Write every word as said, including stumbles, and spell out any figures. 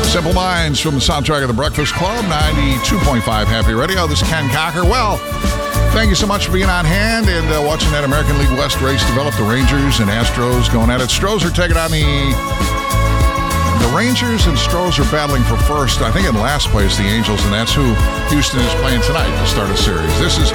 Simple Minds from the soundtrack of The Breakfast Club, ninety-two point five Happy Radio. This is Ken Cocker. Well, thank you so much for being on hand and uh, watching that American League West race develop. The Rangers and Astros going at it. Stros are taking on the... The Rangers and Stros are battling for first. I think in last place, the Angels, and that's who Houston is playing tonight to start a series. This is